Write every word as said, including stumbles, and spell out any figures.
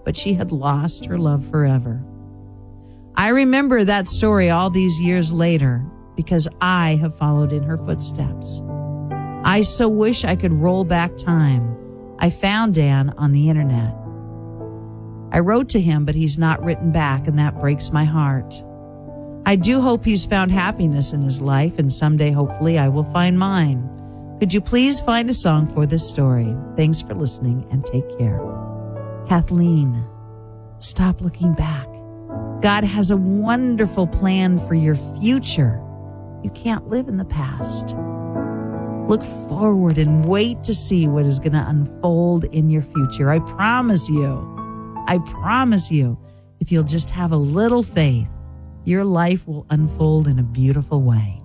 but she had lost her love forever. I remember that story all these years later because I have followed in her footsteps. I so wish I could roll back time. I found Dan on the internet. I wrote to him, but he's not written back, and that breaks my heart. I do hope he's found happiness in his life, and someday, hopefully, I will find mine. Could you please find a song for this story? Thanks for listening, and take care. Kathleen, stop looking back. God has a wonderful plan for your future. You can't live in the past. Look forward and wait to see what is going to unfold in your future. I promise you, I promise you, if you'll just have a little faith, your life will unfold in a beautiful way.